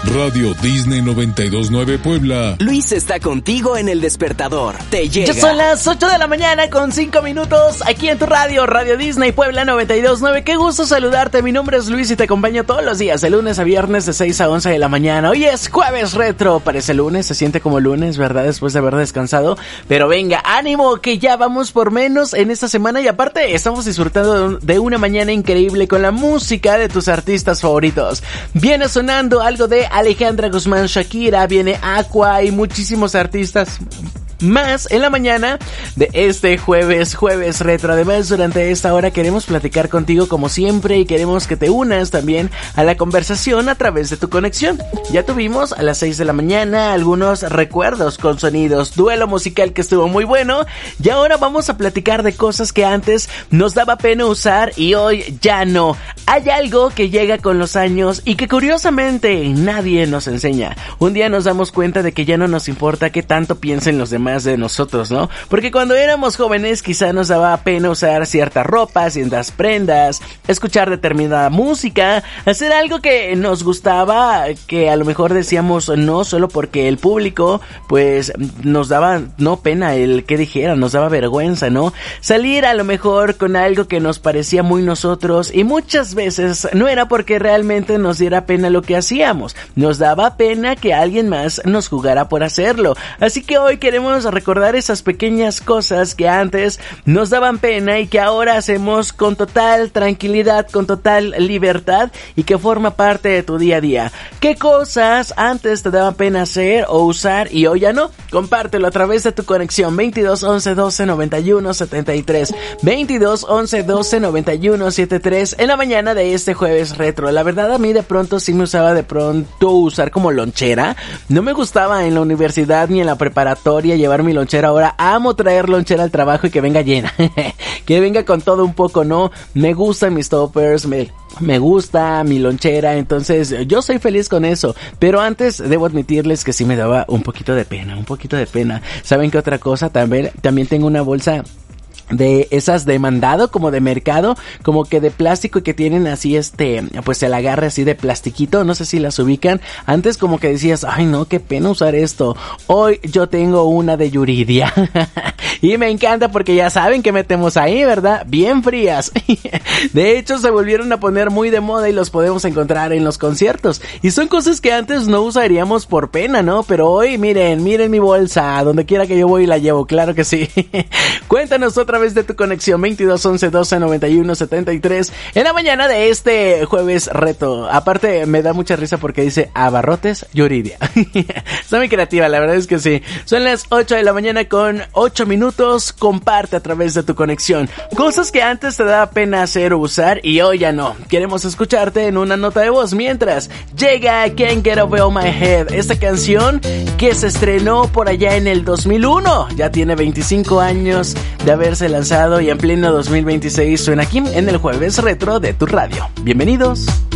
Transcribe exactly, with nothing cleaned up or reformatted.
Radio Disney noventa y dos punto nueve Puebla. Luis está contigo en El Despertador. Te llega. Ya son las ocho de la mañana con cinco minutos aquí en tu radio, Radio Disney Puebla noventa y dos punto nueve. Qué gusto saludarte. Mi nombre es Luis y te acompaño todos los días, de lunes a viernes de seis a once de la mañana. Hoy es jueves retro. Parece lunes, se siente como lunes, ¿verdad? Después de haber descansado. Pero venga, ánimo, que ya vamos por menos en esta semana. Y aparte, estamos disfrutando de una mañana increíble con la música de tus artistas favoritos. Viene sonando algo de Alejandra Guzmán, Shakira, viene Aqua y muchísimos artistas más en la mañana de este jueves, jueves retro. Además, durante esta hora queremos platicar contigo como siempre y queremos que te unas también a la conversación a través de tu conexión. Ya tuvimos a las seis de la mañana algunos recuerdos con sonidos, duelo musical que estuvo muy bueno, y ahora vamos a platicar de cosas que antes nos daba pena usar y hoy ya no. Hay algo que llega con los años y que curiosamente nadie nos enseña. Un día nos damos cuenta de que ya no nos importa qué tanto piensen los demás de nosotros, ¿no? Porque cuando éramos jóvenes quizá nos daba pena usar cierta ropa, ciertas prendas, escuchar determinada música, hacer algo que nos gustaba, que a lo mejor decíamos no solo porque el público pues nos daba no pena el que dijera, nos daba vergüenza, ¿no? Salir a lo mejor con algo que nos parecía muy nosotros y muchas veces no era porque realmente nos diera pena lo que hacíamos, nos daba pena que alguien más nos jugara por hacerlo. Así que hoy queremos a recordar esas pequeñas cosas que antes nos daban pena y que ahora hacemos con total tranquilidad, con total libertad y que forma parte de tu día a día. ¿Qué cosas antes te daban pena hacer o usar y hoy ya no? Compártelo a través de tu conexión veintidós once doce noventa y uno setenta y tres, veintidós once doce noventa y uno setenta y tres en la mañana de este jueves retro. La verdad, a mí de pronto sí me usaba de pronto usar como lonchera. No me gustaba en la universidad ni en la preparatoria llevar mi lonchera. Ahora amo traer lonchera al trabajo y que venga llena. Que venga con todo un poco, ¿no? Me gustan mis toppers, me, me gusta mi lonchera, entonces yo soy feliz con eso. Pero antes debo admitirles que sí me daba un poquito de pena, un poquito de pena. ¿Saben qué otra cosa? También, también tengo una bolsa de esas de mandado, como de mercado, como que de plástico y que tienen así este, pues el agarre así de plastiquito, no sé si las ubican. Antes como que decías, ay no, qué pena usar esto. Hoy yo tengo una de Yuridia y me encanta porque ya saben que metemos ahí, ¿verdad? Bien frías. De hecho se volvieron a poner muy de moda y los podemos encontrar en los conciertos y son cosas que antes no usaríamos por pena, ¿no? Pero hoy miren, miren mi bolsa, donde quiera que yo voy la llevo, claro que sí. Cuéntanos otra vez de tu conexión veintidós once doce noventa y uno setenta y tres en la mañana de este jueves reto. Aparte me da mucha risa porque dice Abarrotes Yuridia. Está muy creativa, la verdad es que sí. Son las ocho de la mañana con ocho minutos. Comparte a través de tu conexión cosas que antes te daba pena hacer o usar y hoy ya no. Queremos escucharte en una nota de voz mientras llega Can't Get Over My Head, esta canción que se estrenó por allá en el dos mil uno. Ya tiene veinticinco años de haberse lanzado y en pleno dos mil veintiséis suena aquí en el jueves retro de tu radio. Bienvenidos.